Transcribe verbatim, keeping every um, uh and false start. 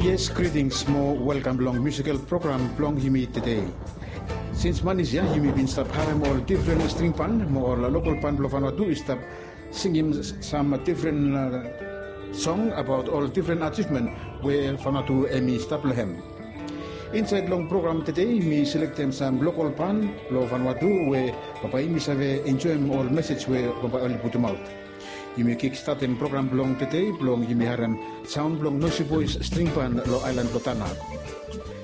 Yes, greetings mo. Welcome long musical program long himi today. Since Manisya, himi been stop harem all different string band, more local band lo Vanuatu is stop singing some different uh, song about all different achievement where Vanuatu emi stop lehem. Inside long program today, me select them some local band lo Vanuatu where Papa imi save enjoy all message where Papa only put them out. Yumi kickstart in program belong today, belong yumi harem sound belong Nosy Boys string band lo Island Lotana.